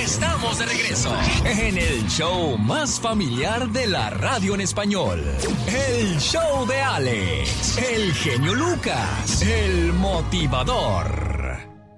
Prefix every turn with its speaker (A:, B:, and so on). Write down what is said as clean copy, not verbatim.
A: Estamos de regreso en el show más familiar de la radio en español. El show de Alex, el genio Lucas, el motivador.